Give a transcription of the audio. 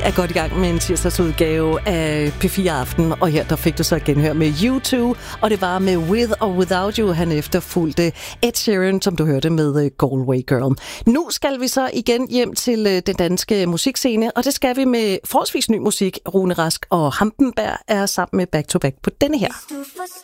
er godt i gang med en tirsdagsudgave af P4 Aften, og her der fik du så genhør med U2, og det var med With or Without You, han efterfulgte Ed Sheeran, som du hørte med Galway Girl. Nu skal vi så igen hjem til den danske musikscene, og det skal vi med forholdsvis ny musik. Rune Rask og Hampenberg er sammen med Back to Back på denne her.